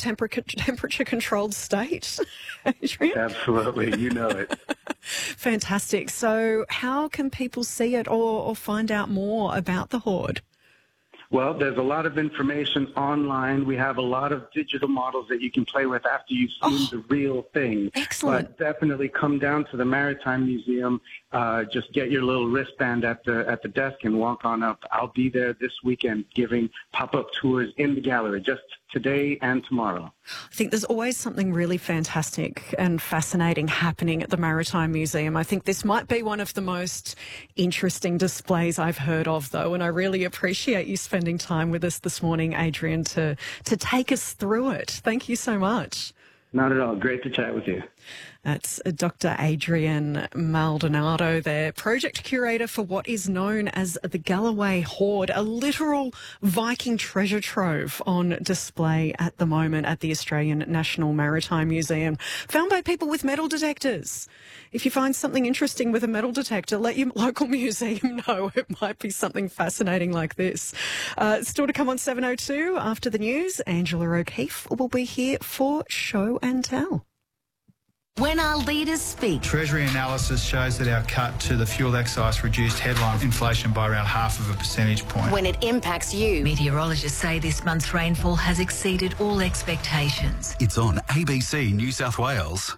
temperature controlled state, Adrian? Absolutely, you know it. Fantastic. So how can people see it or find out more about the hoard? Well, there's a lot of information online. We have a lot of digital models that you can play with after you've seen the real thing. Excellent. But definitely come down to the Maritime Museum. Just get your little wristband at the desk and walk on up. I'll be there this weekend giving pop-up tours in the gallery, just today and tomorrow. I think there's always something really fantastic and fascinating happening at the Maritime Museum. I think this might be one of the most interesting displays I've heard of, though, and I really appreciate you spending time with us this morning, Adrian, to take us through it. Thank you so much. Not at all. Great to chat with you. That's Dr. Adrian Maldonado there, project curator for what is known as the Galloway Hoard, a literal Viking treasure trove on display at the moment at the Australian National Maritime Museum, found by people with metal detectors. If you find something interesting with a metal detector, let your local museum know. It might be something fascinating like this. Still to come on 7:02 after the news, Angela O'Keefe will be here for Show and Tell. When our leaders speak. Treasury analysis shows that our cut to the fuel excise reduced headline inflation by around 0.5 percentage point. When it impacts you. Meteorologists say this month's rainfall has exceeded all expectations. It's on ABC New South Wales.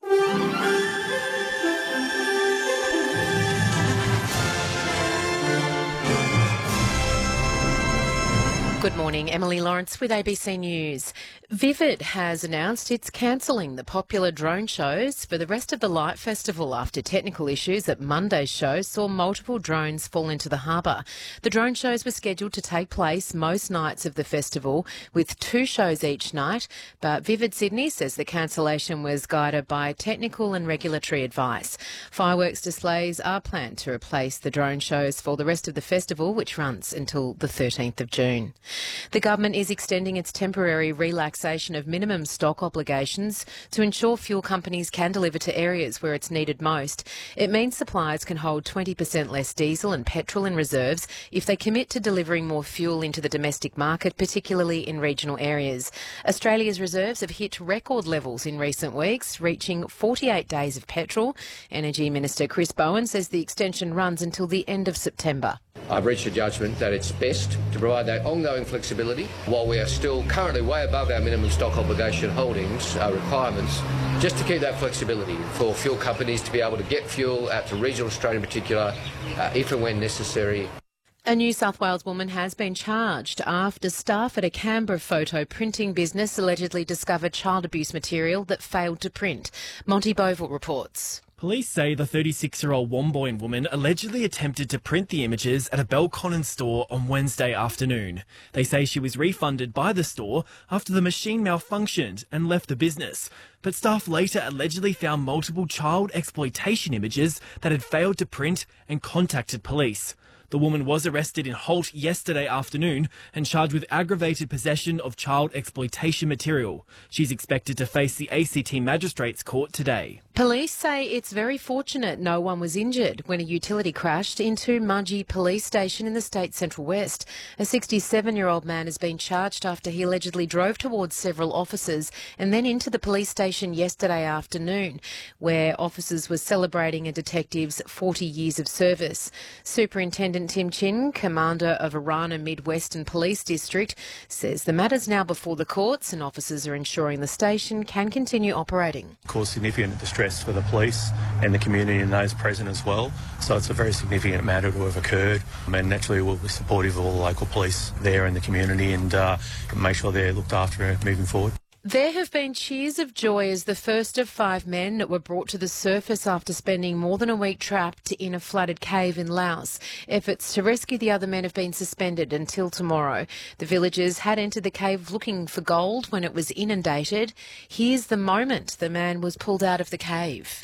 Good morning, Emily Lawrence with ABC News. Vivid has announced it's cancelling the popular drone shows for the rest of the Light Festival after technical issues at Monday's show saw multiple drones fall into the harbour. The drone shows were scheduled to take place most nights of the festival, with 2 shows each night, but Vivid Sydney says the cancellation was guided by technical and regulatory advice. Fireworks displays are planned to replace the drone shows for the rest of the festival, which runs until the 13th of June. The government is extending its temporary relaxation of minimum stock obligations to ensure fuel companies can deliver to areas where it's needed most. It means suppliers can hold 20% less diesel and petrol in reserves if they commit to delivering more fuel into the domestic market, particularly in regional areas. Australia's reserves have hit record levels in recent weeks, reaching 48 days of petrol. Energy Minister Chris Bowen says the extension runs until the end of September. I've reached a judgment that it's best to provide that ongoing flexibility while we are still currently way above our minimum stock obligation holdings requirements, just to keep that flexibility for fuel companies to be able to get fuel out to regional Australia in particular, if and when necessary. A New South Wales woman has been charged after staff at a Canberra photo printing business allegedly discovered child abuse material that failed to print. Monty Bovill reports. Police say the 36-year-old Womboyne woman allegedly attempted to print the images at a Belconnen store on Wednesday afternoon. They say she was refunded by the store after the machine malfunctioned and left the business. But staff later allegedly found multiple child exploitation images that had failed to print and contacted police. The woman was arrested in Holt yesterday afternoon and charged with aggravated possession of child exploitation material. She's expected to face the ACT Magistrates Court today. Police say it's very fortunate no one was injured when a utility crashed into Mudgee Police Station in the state's Central West. A 67-year-old man has been charged after he allegedly drove towards several officers and then into the police station yesterday afternoon, where officers were celebrating a detective's 40 years of service. Superintendent Tim Chin, commander of Arana Mid-Western Police District, says the matter's now before the courts and officers are ensuring the station can continue operating. Caused significant distress for the police and the community and those present as well. So it's a very significant matter to have occurred, and naturally we'll be supportive of all the local police there in the community and make sure they're looked after moving forward. There have been cheers of joy as the first of 5 men were brought to the surface after spending more than a week trapped in a flooded cave in Laos. Efforts to rescue the other men have been suspended until tomorrow. The villagers had entered the cave looking for gold when it was inundated. Here's the moment the man was pulled out of the cave.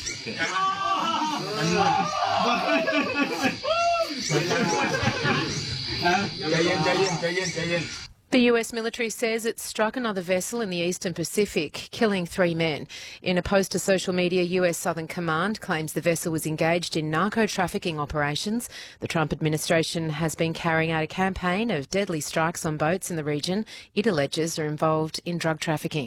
The US military says it struck another vessel in the Eastern Pacific, killing 3 men. In a post to social media, US Southern Command claims the vessel was engaged in narco-trafficking operations. The Trump administration has been carrying out a campaign of deadly strikes on boats in the region it alleges are involved in drug trafficking.